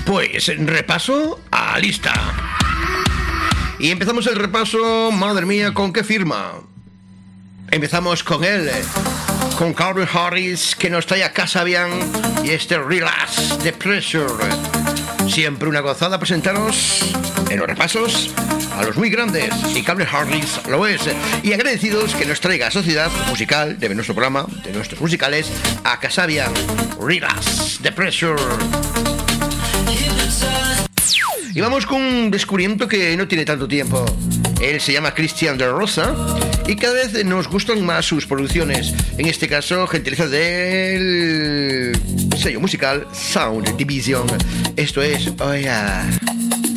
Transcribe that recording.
Pues repaso a lista. Y empezamos el repaso, madre mía, ¿con qué firma? Empezamos con él, con Calvin Harris, que nos trae a Kasabian y este Relax the Pressure. Siempre una gozada presentaros en los repasos a los muy grandes, y Calvin Harris lo es. Y agradecidos que nos traiga a Sociedad Musical de nuestro programa, de nuestros musicales, a Kasabian, Relax the Pressure. Y vamos con un descubrimiento que no tiene tanto tiempo. Él se llama Cristian de Rosa y cada vez nos gustan más sus producciones. En este caso, gentileza del sello musical Sound Division. Esto es Oh Yeah.